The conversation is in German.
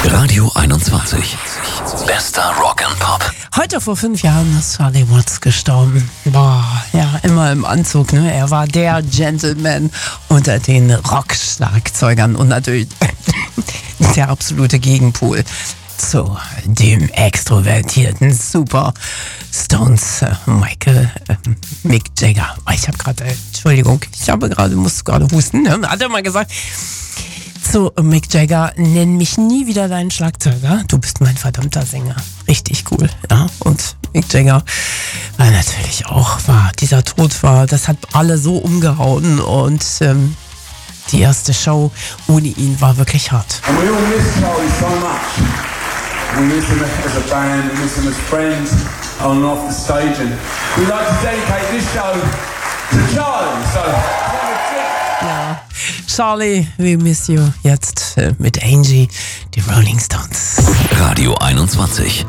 Radio 21. Bester Rock and Pop. Heute vor 5 Jahren ist Charlie Watts gestorben. Boah, ja, immer im Anzug, ne? Er war der Gentleman unter den Rock-Schlagzeugern und natürlich der absolute Gegenpol zu dem extrovertierten Superstones Mick Jagger. Musste gerade husten, ne? Hat er mal gesagt. So, Mick Jagger, nenn mich nie wieder deinen Schlagzeuger. Du bist mein verdammter Sänger. Richtig cool, ja. Und Mick Jagger war natürlich auch, dieser Tod das hat alle so umgehauen und die erste Show ohne ihn war wirklich hart. And we all miss Charlie so much. We miss him as a band, we miss him as friends on and off the stage, and we'd like to dedicate this show to Charlie. So, ja, Charlie, we miss you. Jetzt mit Angie, die Rolling Stones. Radio 21.